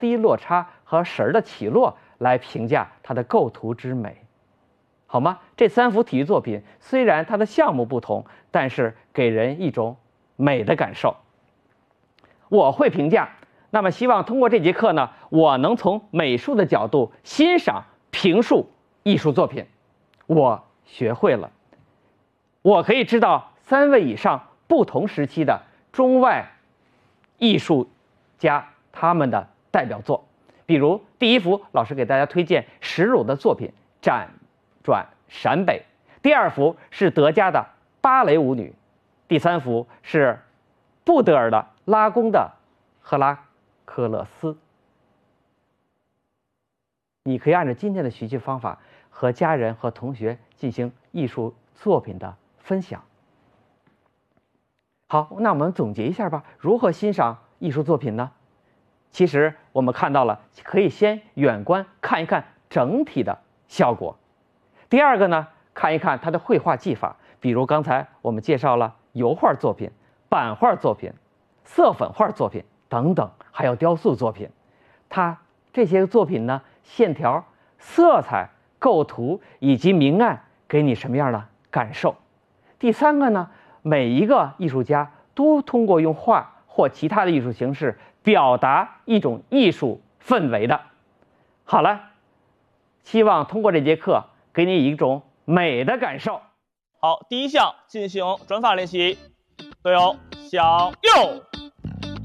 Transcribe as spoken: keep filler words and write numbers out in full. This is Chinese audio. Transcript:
低落差和神儿的起落来评价它的构图之美，好吗？这三幅体育作品虽然它的项目不同，但是给人一种美的感受。我会评价，那么希望通过这节课呢，我能从美术的角度欣赏、评述艺术作品。我学会了，我可以知道三位以上不同时期的中外艺术家他们的代表作。比如第一幅，老师给大家推荐石鲁的作品《辗转陕北》，第二幅是德加的芭蕾舞女，第三幅是布德尔的拉贡的赫拉克勒斯。你可以按照今天的学习方法和家人和同学进行艺术作品的分享。好，那我们总结一下吧，如何欣赏艺术作品呢？其实我们看到了，可以先远观看一看整体的效果。第二个呢，看一看它的绘画技法，比如刚才我们介绍了油画作品、版画作品、色粉画作品等等，还有雕塑作品。它这些作品呢，线条、色彩、构图以及明暗给你什么样的感受？第三个呢，每一个艺术家都通过用画或其他的艺术形式表达一种艺术氛围的。好了，希望通过这节课给你一种美的感受。 好，第一项进行转法练习，队友向右。